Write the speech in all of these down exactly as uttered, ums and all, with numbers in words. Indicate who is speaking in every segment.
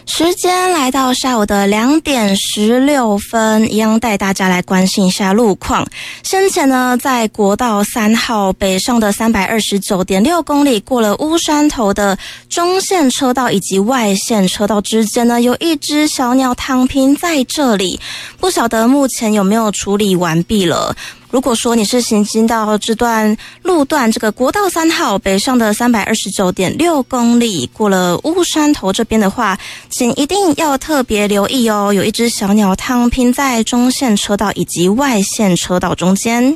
Speaker 1: 时间来到下午的两点十六分，一样带大家来关心一下路况。先前呢，在国道三号北上的三百二十九点六公里，过了乌山头的中线车道以及外线车道之间呢，有一只小鸟躺平在这里，不晓得目前有没有处理完毕了。如果说你是行经到这段路段，这个国道三号北上的三百二十九点六公里，过了乌山头这边的话，请一定要特别留意哦，有一只小鸟躺平在中线车道以及外线车道中间。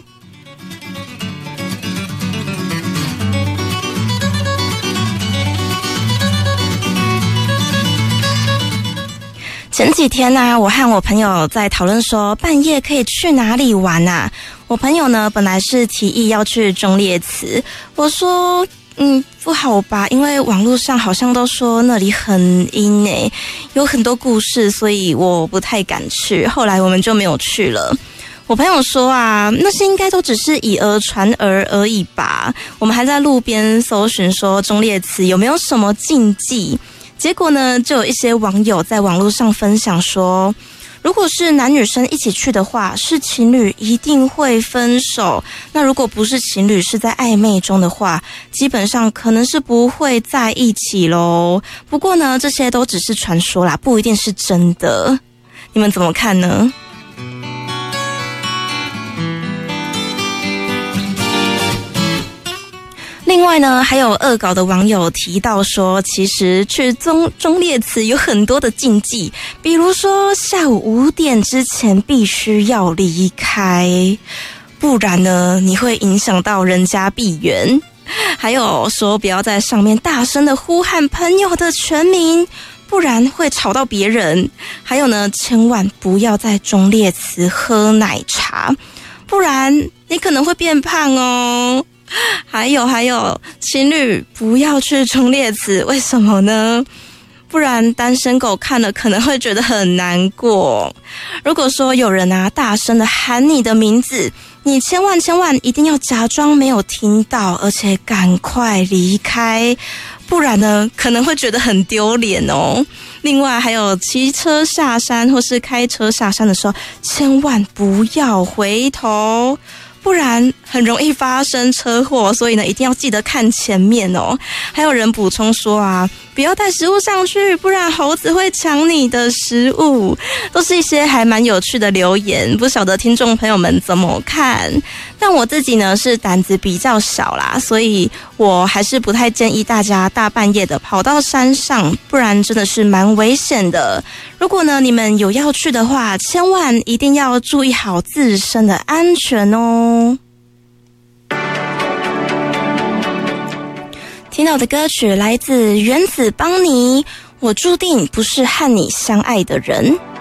Speaker 1: 前几天啊，我和我朋友在讨论说半夜可以去哪里玩啊。我朋友呢本来是提议要去忠烈祠，我说嗯不好吧，因为网络上好像都说那里很阴诶，有很多故事，所以我不太敢去。后来我们就没有去了。我朋友说啊，那些应该都只是以讹传讹而已吧。我们还在路边搜寻说忠烈祠有没有什么禁忌，结果呢就有一些网友在网络上分享说，如果是男女生一起去的话，是情侣一定会分手。那如果不是情侣，是在暧昧中的话，基本上可能是不会在一起咯。不过呢，这些都只是传说啦，不一定是真的。你们怎么看呢？另外呢，还有恶搞的网友提到说，其实去忠忠烈祠有很多的禁忌，比如说下午五点之前必须要离开，不然呢你会影响到人家闭园。还有说不要在上面大声的呼喊朋友的全名，不然会吵到别人。还有呢，千万不要在忠烈祠喝奶茶，不然你可能会变胖哦。还有还有，情侣不要去忠烈祠，为什么呢？不然单身狗看了可能会觉得很难过。如果说有人啊大声的喊你的名字，你千万千万一定要假装没有听到，而且赶快离开，不然呢可能会觉得很丢脸哦。另外还有骑车下山或是开车下山的时候，千万不要回头，不然很容易发生车祸，所以呢，一定要记得看前面哦。还有人补充说啊，不要带食物上去，不然猴子会抢你的食物。都是一些还蛮有趣的留言，不晓得听众朋友们怎么看？但我自己呢是胆子比较小啦，所以我还是不太建议大家大半夜的跑到山上，不然真的是蛮危险的。如果呢你们有要去的话，千万一定要注意好自身的安全哦。听到的歌曲来自原子邦尼，我注定不是和你相爱的人。